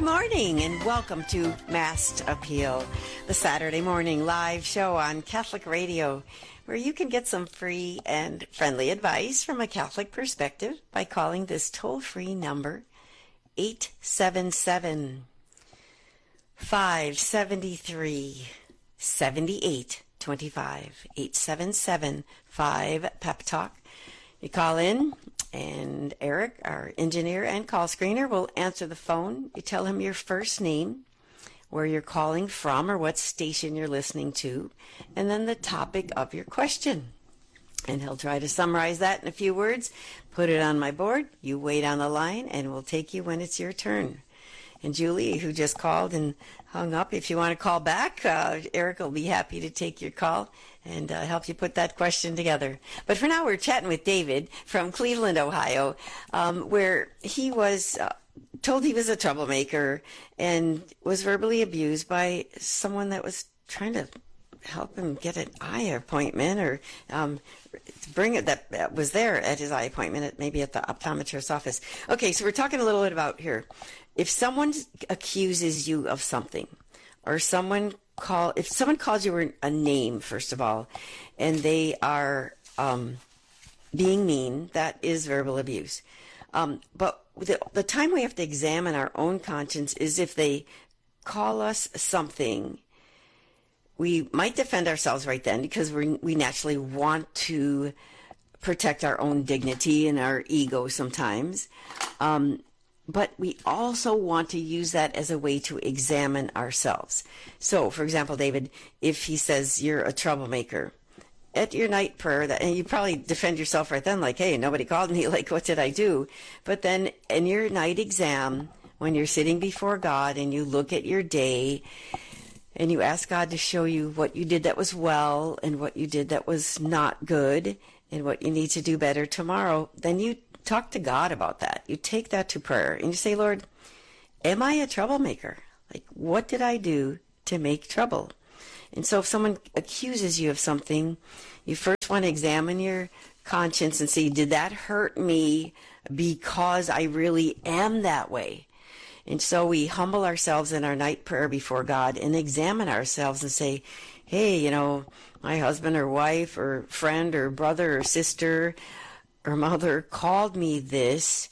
morning and welcome to Mass Appeal, the Saturday morning live show on Catholic Radio, where you can get some free and friendly advice from a Catholic perspective by calling this toll-free number, 877-573-7825, 877-5-PEP-TALK. You call in, and Eric, our engineer and call screener, will answer the phone. You tell him your first name, where you're calling from or what station you're listening to, and then the topic of your question. And he'll try to summarize that in a few words, put it on my board. You wait on the line, and we'll take you when it's your turn. And Julie, who just called and hung up, if you want to call back, Eric will be happy to take your call and help you put that question together. But for now, we're chatting with David from Cleveland, Ohio, where he was told he was a troublemaker and was verbally abused by someone that was trying to help him get an eye appointment or bring it that was there at his eye appointment, maybe at the optometrist's office. Okay, so we're talking a little bit about here. If someone accuses you of something, or if someone calls you a name, first of all, and they are being mean, that is verbal abuse. But the time we have to examine our own conscience is if they call us something. We might defend ourselves right then because we naturally want to protect our own dignity and our ego sometimes. But we also want to use that as a way to examine ourselves. So, for example, David, if he says you're a troublemaker, at your night prayer, and you probably defend yourself right then, like, hey, nobody called me, like, what did I do? But then in your night exam, when you're sitting before God and you look at your day, and you ask God to show you what you did that was well and what you did that was not good and what you need to do better tomorrow, then you talk to God about that. You take that to prayer and you say, Lord, am I a troublemaker? Like, what did I do to make trouble? And so if someone accuses you of something, you first want to examine your conscience and see, did that hurt me because I really am that way? And so we humble ourselves in our night prayer before God and examine ourselves and say, hey, my husband or wife or friend or brother or sister or mother called me this.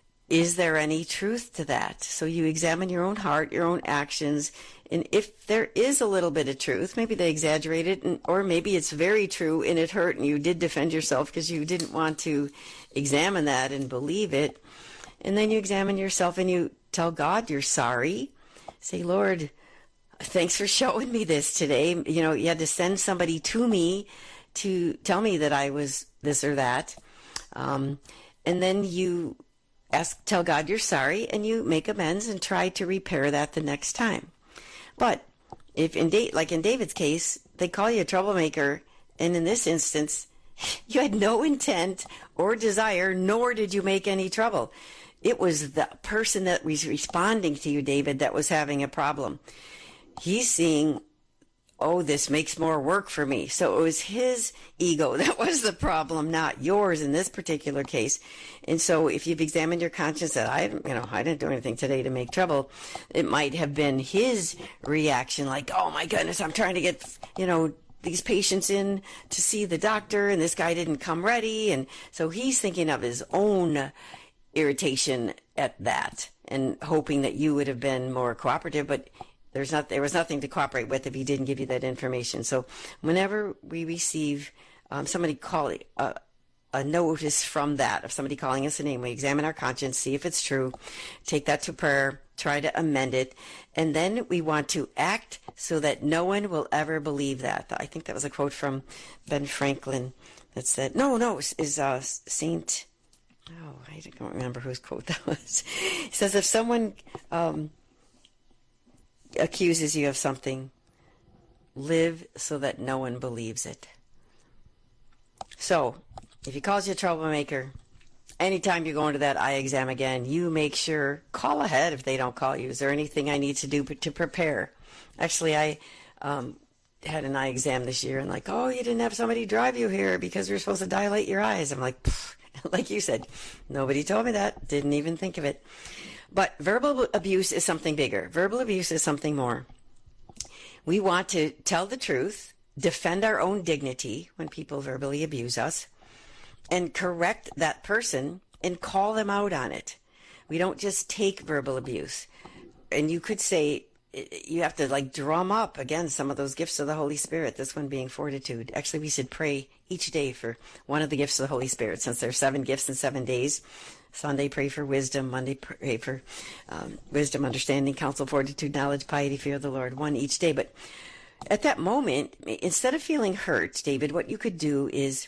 Is there any truth to that? So you examine your own heart, your own actions, and if there is a little bit of truth, maybe they exaggerated, or maybe it's very true and it hurt and you did defend yourself because you didn't want to examine that and believe it. And then you examine yourself and you tell God you're sorry. Say, Lord, thanks for showing me this today. You had to send somebody to me to tell me that I was this or that. And then you tell God you're sorry, and you make amends and try to repair that the next time. But if like in David's case, they call you a troublemaker, and in this instance, you had no intent or desire, nor did you make any trouble. It was the person that was responding to you, David, that was having a problem. He's seeing, oh, this makes more work for me. So it was his ego that was the problem, not yours in this particular case. And so if you've examined your conscience that I didn't do anything today to make trouble, it might have been his reaction, like, oh my goodness, I'm trying to get, these patients in to see the doctor, and this guy didn't come ready. And so he's thinking of his own irritation at that and hoping that you would have been more cooperative, but there was nothing to cooperate with if he didn't give you that information. So whenever we receive somebody calling a notice from that, of somebody calling us a name, we examine our conscience, see if it's true, take that to prayer, try to amend it, and then we want to act so that no one will ever believe that. I think that was a quote from Ben Franklin that said, Saint... Oh, I don't remember whose quote that was. He says, if someone accuses you of something, live so that no one believes it. So, if he calls you a troublemaker, anytime you go into that eye exam again, you make sure, call ahead if they don't call you. Is there anything I need to do to prepare? Actually, I had an eye exam this year, and like, oh, you didn't have somebody drive you here because we were supposed to dilate your eyes. I'm like, like you said, nobody told me that. Didn't even think of it. But verbal abuse is something bigger. Verbal abuse is something more. We want to tell the truth, defend our own dignity when people verbally abuse us, and correct that person and call them out on it. We don't just take verbal abuse. And you could say, you have to like drum up, again, some of those gifts of the Holy Spirit, this one being fortitude. Actually, we should pray each day for one of the gifts of the Holy Spirit, since there's 7 gifts in 7 days. Sunday, pray for wisdom. Monday, pray for wisdom, understanding, counsel, fortitude, knowledge, piety, fear of the Lord, one each day. But at that moment, instead of feeling hurt, David, what you could do is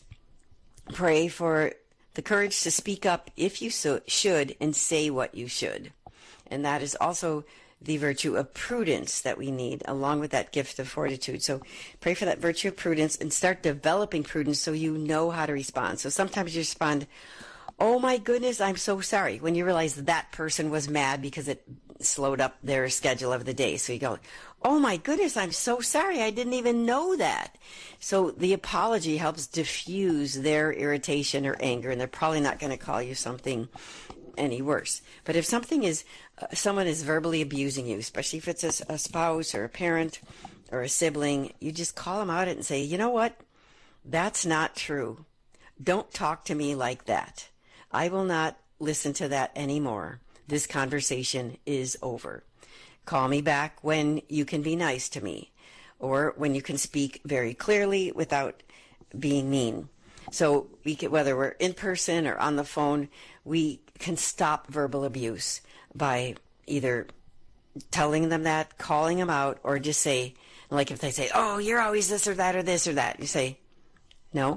pray for the courage to speak up if you should and say what you should. And that is also the virtue of prudence that we need, along with that gift of fortitude. So pray for that virtue of prudence and start developing prudence so you know how to respond. So sometimes you respond, oh my goodness, I'm so sorry, when you realize that person was mad because it slowed up their schedule of the day. So you go, oh my goodness, I'm so sorry, I didn't even know that. So the apology helps diffuse their irritation or anger, and they're probably not going to call you something any worse. But if something is, someone is verbally abusing you, especially if it's a spouse or a parent or a sibling, you just call them out and say, you know what? That's not true. Don't talk to me like that. I will not listen to that anymore. This conversation is over. Call me back when you can be nice to me, or when you can speak very clearly without being mean. So we can, whether we're in person or on the phone, we can stop verbal abuse by either telling them that, calling them out, or just say, like if they say, oh, you're always this or that or this or that, you say, no.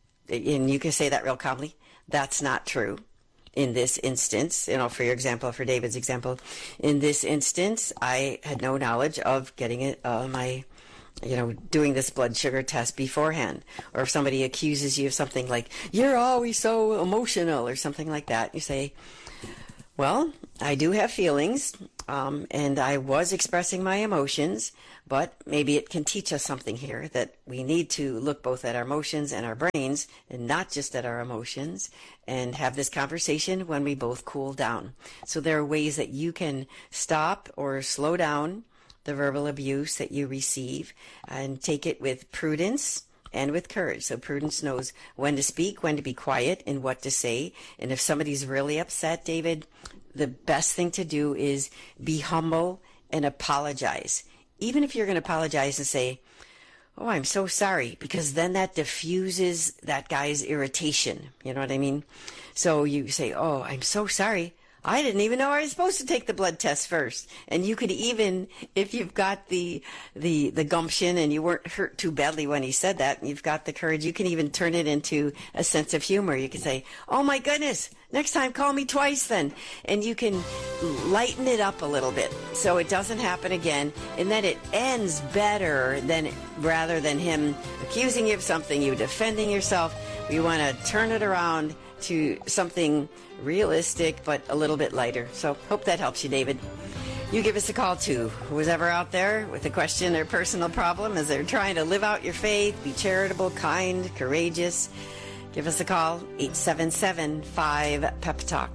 And you can say that real calmly. That's not true. In this instance, for your example, for David's example, in this instance, I had no knowledge of getting it, doing this blood sugar test beforehand. Or if somebody accuses you of something like, you're always so emotional or something like that, you say, well, I do have feelings, and I was expressing my emotions, but maybe it can teach us something here, that we need to look both at our emotions and our brains and not just at our emotions, and have this conversation when we both cool down. So there are ways that you can stop or slow down the verbal abuse that you receive and take it with prudence and with courage. So prudence knows when to speak, when to be quiet, and what to say. And if somebody's really upset, David, the best thing to do is be humble and apologize. Even if you're going to apologize and say, oh, I'm so sorry, because then that diffuses that guy's irritation. You know what I mean? So you say, oh, I'm so sorry. I didn't even know I was supposed to take the blood test first. And you could even, if you've got the gumption and you weren't hurt too badly when he said that, and you've got the courage, you can even turn it into a sense of humor. You can say, oh my goodness, next time call me twice then. And you can lighten it up a little bit so it doesn't happen again, and then it ends better rather than him accusing you of something, you defending yourself. We want to turn it around to something realistic but a little bit lighter. So hope that helps you, David. You give us a call too. Who's ever out there with a question or personal problem as they're trying to live out your faith, be charitable, kind, courageous, give us a call, 877-5-PEP-TALK.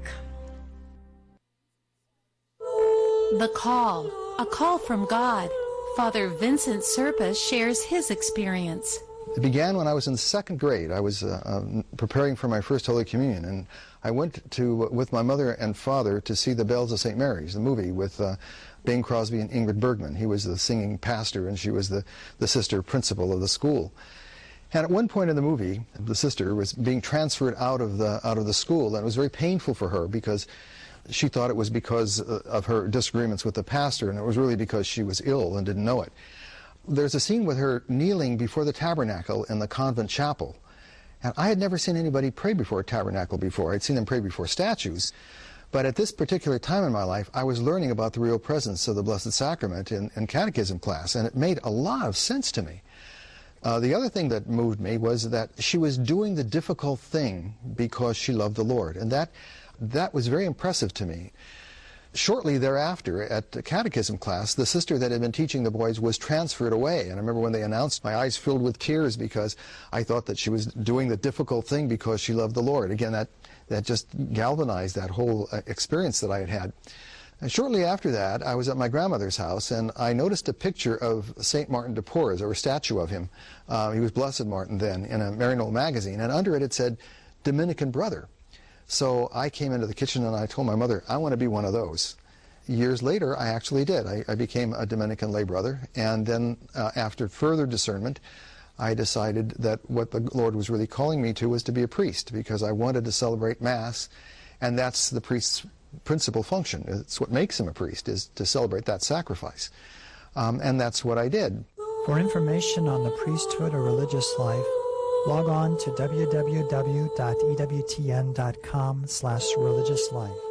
The Call, a call from God. Father Vincent Serpa shares his experience. It began when I was in 2nd grade. I was preparing for my first Holy Communion, and I went with my mother and father to see The Bells of St. Mary's, the movie with Bing Crosby and Ingrid Bergman. He was the singing pastor, and she was the sister principal of the school. And at one point in the movie, the sister was being transferred out of the school, and it was very painful for her because she thought it was because of her disagreements with the pastor, and it was really because she was ill and didn't know it. There's a scene with her kneeling before the tabernacle in the convent chapel. And I had never seen anybody pray before a tabernacle before. I'd seen them pray before statues. But at this particular time in my life, I was learning about the real presence of the Blessed Sacrament in catechism class, and it made a lot of sense to me. The other thing that moved me was that she was doing the difficult thing because she loved the Lord. And that was very impressive to me. Shortly thereafter, at the catechism class, the sister that had been teaching the boys was transferred away. And I remember when they announced, my eyes filled with tears because I thought that she was doing the difficult thing because she loved the Lord. Again, that just galvanized that whole experience that I had had. And shortly after that, I was at my grandmother's house, and I noticed a picture of St. Martin de Porres, or a statue of him. He was Blessed Martin then, in a Maryknoll magazine, and under it said, Dominican brother. So I came into the kitchen and I told my mother, I want to be one of those. Years later, I actually did. I became a Dominican lay brother, and then after further discernment, I decided that what the Lord was really calling me to was to be a priest, because I wanted to celebrate Mass, and that's the priest's principal function. It's what makes him a priest, is to celebrate that sacrifice. And that's what I did. For information on the priesthood or religious life, log on to www.ewtn.com/religiouslife.